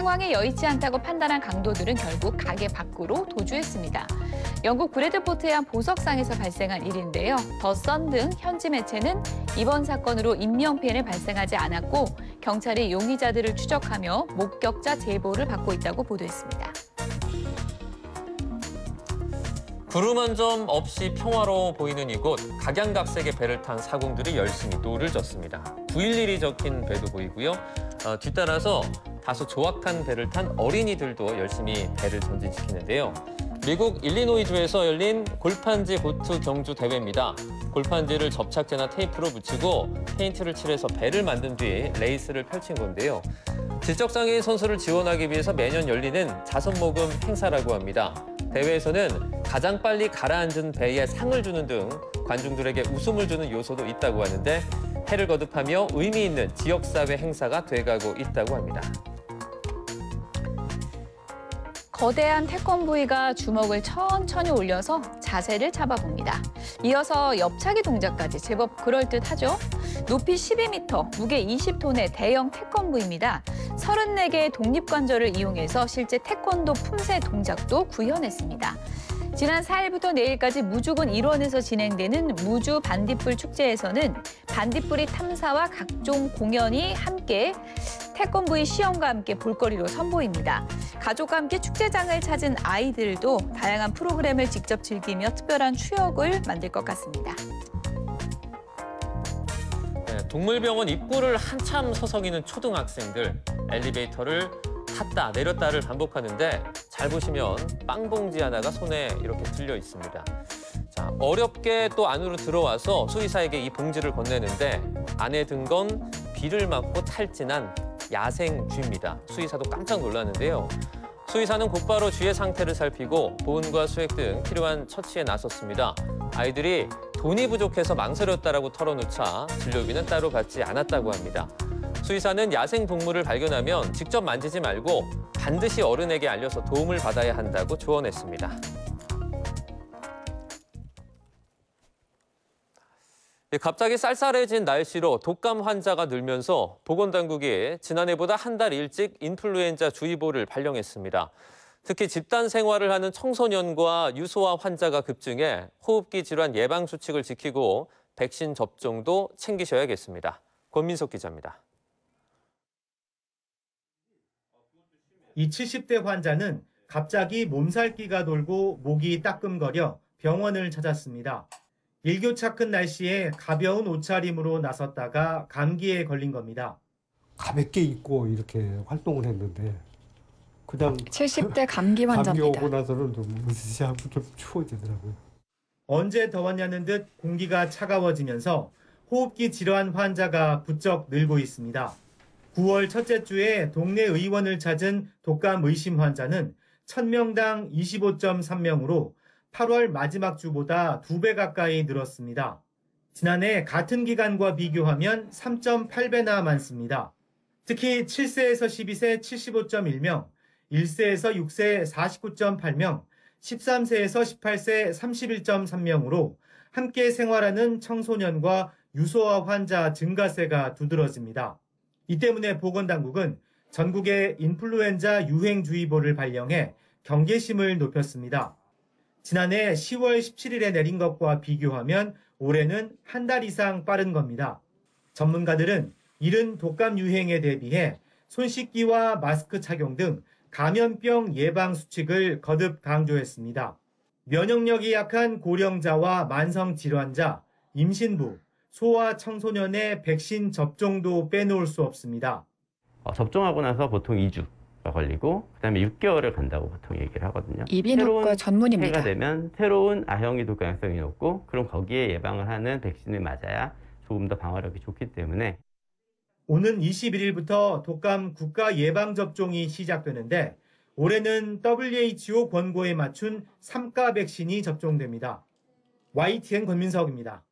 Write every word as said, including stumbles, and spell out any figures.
상황이 여의치 않다고 판단한 강도들은 결국 가게 밖으로 도주했습니다. 영국 브래드포트의 한 보석상에서 발생한 일인데요. 더 선 등 현지 매체는 이번 사건으로 인명피해는 발생하지 않았고 경찰이 용의자들을 추적하며 목격자 제보를 받고 있다고 보도했습니다. 구름 한 점 없이 평화로워 보이는 이곳, 각양각색의 배를 탄 사공들이 열심히 노를 젓습니다. 구일일이 적힌 배도 보이고요. 어, 뒤따라서 다소 조악한 배를 탄 어린이들도 열심히 배를 전진시키는데요. 미국 일리노이주에서 열린 골판지 보트 경주 대회입니다. 골판지를 접착제나 테이프로 붙이고 페인트를 칠해서 배를 만든 뒤 레이스를 펼친 건데요. 지적장애인 선수를 지원하기 위해서 매년 열리는 자선모금 행사라고 합니다. 대회에서는 가장 빨리 가라앉은 배에 상을 주는 등 관중들에게 웃음을 주는 요소도 있다고 하는데 해를 거듭하며 의미 있는 지역사회 행사가 돼가고 있다고 합니다. 거대한 태권브이가 주먹을 천천히 올려서 자세를 잡아봅니다. 이어서 옆차기 동작까지 제법 그럴듯하죠? 높이 십이 미터, 무게 이십 톤의 대형 태권브이입니다. 서른네 개의 독립관절을 이용해서 실제 태권도 품새 동작도 구현했습니다. 지난 사일부터 내일까지 무주군 일원에서 진행되는 무주 반딧불 축제에서는 반딧불이 탐사와 각종 공연이 함께 태권브이 시연과 함께 볼거리로 선보입니다. 가족과 함께 축제장을 찾은 아이들도 다양한 프로그램을 직접 즐기며 특별한 추억을 만들 것 같습니다. 네, 동물병원 입구를 한참 서성이는 초등학생들. 엘리베이터를 탔다 내렸다를 반복하는데 잘 보시면 빵봉지 하나가 손에 이렇게 들려 있습니다. 자, 어렵게 또 안으로 들어와서 수의사에게 이 봉지를 건네는데 안에 든 건 비를 맞고 탈진한 야생 쥐입니다. 수의사도 깜짝 놀랐는데요. 수의사는 곧바로 쥐의 상태를 살피고 보온과 수액 등 필요한 처치에 나섰습니다. 아이들이 돈이 부족해서 망설였다라고 털어놓자 진료비는 따로 받지 않았다고 합니다. 수의사는 야생 동물을 발견하면 직접 만지지 말고 반드시 어른에게 알려서 도움을 받아야 한다고 조언했습니다. 갑자기 쌀쌀해진 날씨로 독감 환자가 늘면서 보건당국이 지난해보다 한 달 일찍 인플루엔자 주의보를 발령했습니다. 특히 집단 생활을 하는 청소년과 유소아 환자가 급증해 호흡기 질환 예방 수칙을 지키고 백신 접종도 챙기셔야겠습니다. 권민석 기자입니다. 이 칠십 대 환자는 갑자기 몸살기가 돌고 목이 따끔거려 병원을 찾았습니다. 일교차 큰 날씨에 가벼운 옷차림으로 나섰다가 감기에 걸린 겁니다. 가볍게 입고 이렇게 활동을 했는데 그냥 칠십 대 감기 환자입니다. 감기 오고 나서는 좀 으스스하고 좀 추워지더라고요. 언제 더웠냐는 듯 공기가 차가워지면서 호흡기 질환 환자가 부쩍 늘고 있습니다. 구월 첫째 주에 동네 의원을 찾은 독감 의심 환자는 천 명당 이십오 점 삼 명으로 팔월 마지막 주보다 두 배 가까이 늘었습니다. 지난해 같은 기간과 비교하면 삼 점 팔 배나 많습니다. 특히 칠 세에서 십이 세 칠십오 점 일 명, 일 세에서 육 세 사십구 점 팔 명, 십삼 세에서 십팔 세 삼십일 점 삼 명으로 함께 생활하는 청소년과 유소아 환자 증가세가 두드러집니다. 이 때문에 보건당국은 전국에 인플루엔자 유행주의보를 발령해 경계심을 높였습니다. 지난해 시월 십칠일에 내린 것과 비교하면 올해는 한 달 이상 빠른 겁니다. 전문가들은 이른 독감 유행에 대비해 손 씻기와 마스크 착용 등 감염병 예방 수칙을 거듭 강조했습니다. 면역력이 약한 고령자와 만성 질환자, 임신부, 소아 청소년의 백신 접종도 빼놓을 수 없습니다. 어, 접종하고 나서 보통 이 주가 걸리고 그다음에 육 개월을 간다고 보통 얘기를 하거든요. 이비인후과 전문입니다. 해가 되면 새로운 아형이 돌 가능성이 높고 그럼 거기에 예방을 하는 백신을 맞아야 조금 더 방어력이 좋기 때문에 오는 이십일일부터 독감 국가 예방접종이 시작되는데 올해는 더블유에이치오 권고에 맞춘 삼 가 백신이 접종됩니다. 와이티엔 권민석입니다.